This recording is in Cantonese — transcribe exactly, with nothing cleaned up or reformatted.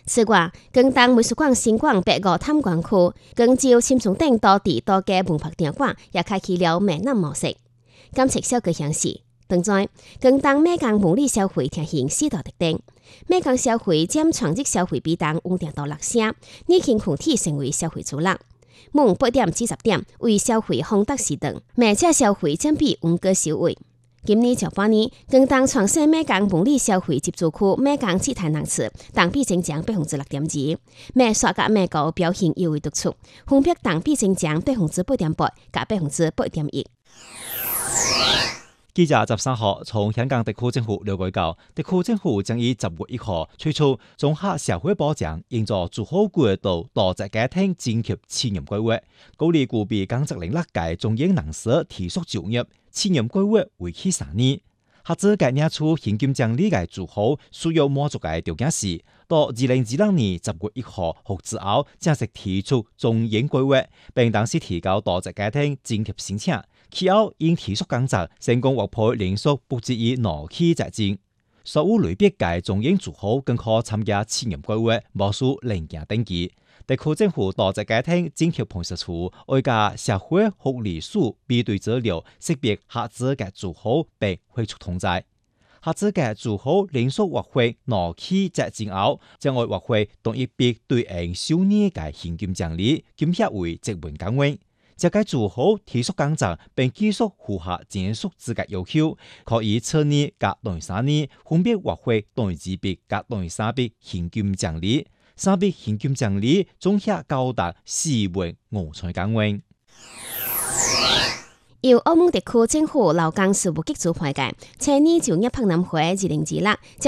此外，高雄美术馆新馆八五探馆区，光照深层顶多地多家文博场馆，也开启了美南模式。监测小哥显示，当在高雄美工文理社会呈现四大特点。美工社会占创日社会比重稳定到六成，年轻群体成为社会主力。满八点至十点为社会风德时段，美这社会占比稳个首位。今年上半年，高雄创新美工文理社会集组区美工体坛人次同比增长百分之六点二，美术甲美高表现尤为突出，分别同比增长百分之八点八甲百分之八点一。 记者十三号从香港特区政府了解到，特区政府将于十月一号推出综合社会保障营造做好过渡多职家庭津贴千年规划，鼓励具备工作能力嘅中年人士提速就业。千年规划为期三年，合资格领取现金奖励嘅住户需要满足嘅条件是，到二零二六年十月一號或之後正式提出中年規劃，並同時提高多職家庭津貼申請。其後因提速工作成功獲配連續不至於兩期財政，所有類別嘅中年住戶更可參加千年規劃，無需另行登記。特區政府多職家庭津貼辦事處會加社會福利署比對資料，識別合資格住戶並匯出通知。合資格住戶連續獲配兩期財政後，將會獲配同一筆對應收年嘅現金獎勵，金額為職員崗位。這個住戶提速工作並繼續符合減速資格要求，可以次年甲等於三年分別獲配等於二筆甲等於三筆現金獎勵，三筆現金獎勵總額高達四萬五千港元。 由澳門特區政府勞工事務局主辦嘅青年就業博覽會二零二六。